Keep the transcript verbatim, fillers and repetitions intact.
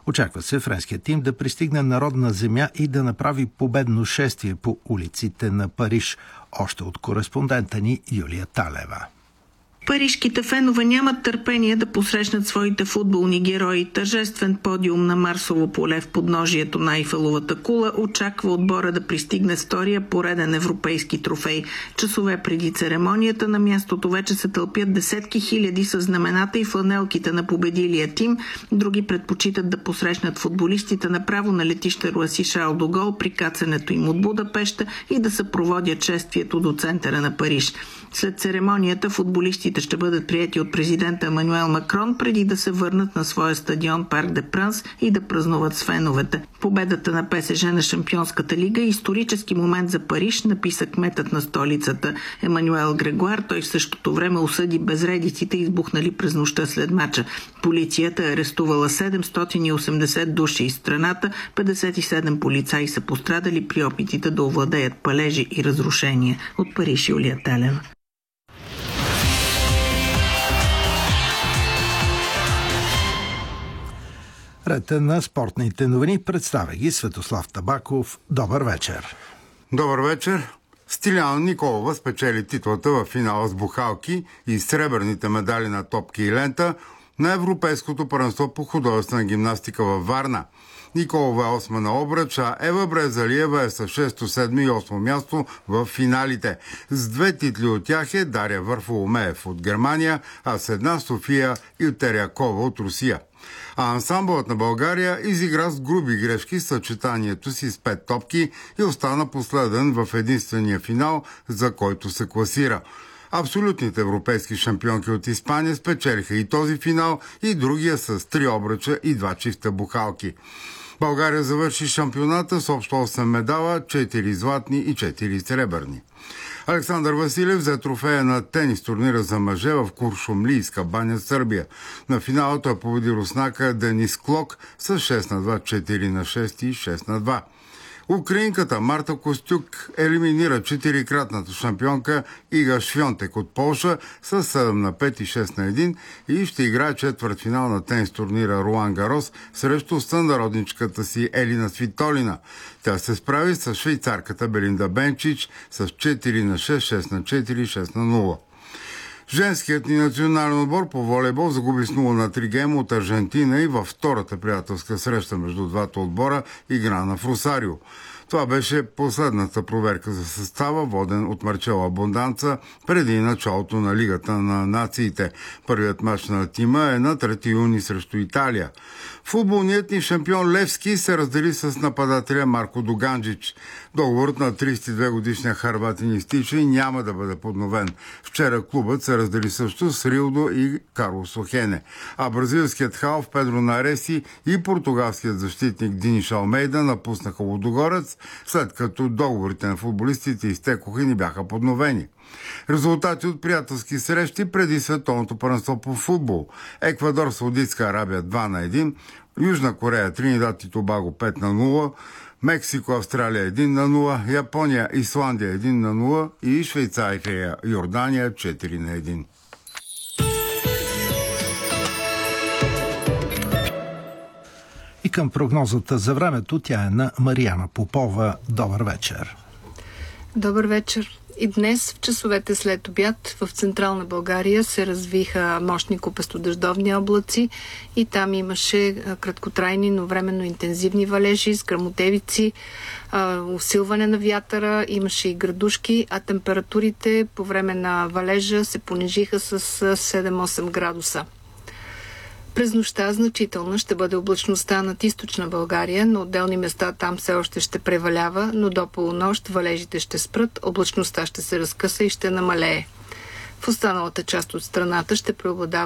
Очаква се френският тим да пристигне на родна земя и да направи победно шествие по улиците на Париж. Още от кореспондента ни Юлия Талева. Парижките фенове нямат търпение да посрещнат своите футболни герои. Тържествен подиум на Марсово поле в подножието на Айфеловата кула очаква отбора да пристигне с втория пореден европейски трофей. Часове преди церемонията на мястото вече се тълпят десетки хиляди с знамената и фланелките на победилия тим. Други предпочитат да посрещнат футболистите направо на летище Руаси Шарл де Гол при кацането им от Будапеща и да съпроводят шествието до центъра на Париж. След церемонията футболистите ще бъдат приети от президента Емануел Макрон, преди да се върнат на своя стадион Парк де Пранс и да празнуват с феновете. Победата на ПСЖ на Шампионската лига е исторически момент за Париж, написа кметът на столицата Емануел Грегуар. Той в същото време осъди безредиците, избухнали през нощта след мача. Полицията е арестувала седемстотин и осемдесет души из страната, петдесет и седем полицаи са пострадали при опитите да овладеят палежи и разрушения. От Париж, Юлия Талева. Ред на спортните новини представя ги Светослав Табаков. Добър вечер. Добър вечер. Стиляна Николова спечели титлата в финала с бухалки и сребърните медали на топки и лента на Европейското първенство по художествена гимнастика във Варна. Николова е осма на обръч, а Ева Брезалиева е с шесто, седмо и осмо място в финалите. С две титли от тях е Дария Варфоломеев от Германия, а с една София Илтерякова от Русия. А ансамблът на България изигра с груби грешки съчетанието си с пет топки и остана последен в единствения финал, за който се класира. Абсолютните европейски шампионки от Испания спечелиха и този финал, и другия с три обръча и два чифта бухалки. България завърши шампионата с общо осем медала, четири златни и четири сребърни. Александър Василев взе трофея на тенис турнира за мъже в Куршумлийска баня, Сърбия. На финала той победи руснака Денис Клок с шест на два, четири на шест и шест на два. Украинката Марта Костюк елиминира четирикратната шампионка Ига Швьонтек от Полша с седем на пет и шест на едно и ще играе четвъртфинал на тенис турнира Руан Гарос срещу сънародничката си Елина Свитолина. Тя се справи с швейцарката Белинда Бенчич с четири на шест, шест на четири и шест на нула. Женският ни национален отбор по волейбол загуби с нула на три гейма от Аржентина и във втората приятелска среща между двата отбора играна в Росарио. Това беше последната проверка за състава, воден от Марчело Абонданца преди началото на Лигата на нациите. Първият мач на тима е на трети юни срещу Италия. Футболният ни шампион Левски се раздели с нападателя Марко Доганджич. Договорът на тридесет и две годишния харватин изтича и няма да бъде подновен. Вчера клубът се раздели също с Рилдо и Карлос Охене. А бразилският халф Педро Нареси и португалският защитник Диниш Алмейда напуснаха Лудогорец, след като договорите на футболистите изтекоха и не бяха подновени. Резултати от приятелски срещи преди световното първенство по футбол. Еквадор, Саудитска Арабия два на едно, Южна Корея, Тринидад и Тобаго пет на нула, Мексико, Австралия едно на нула, Япония, Исландия едно на нула и Швейцария, Йордания четири на едно. И към прогнозата за времето тя е на Мариана Попова. Добър вечер. Добър вечер. И днес в часовете след обяд в Централна България се развиха мощни купестодъждовни облаци и там имаше краткотрайни, но временно интензивни валежи с гръмотевици, усилване на вятъра, имаше и градушки, а температурите по време на валежа се понижиха с седем-осем градуса. През нощта значителна ще бъде облачността над източна България, на отделни места там все още ще превалява, но до полунощ валежите ще спрат, облачността ще се разкъса и ще намалее. В останалата част от страната ще преобладава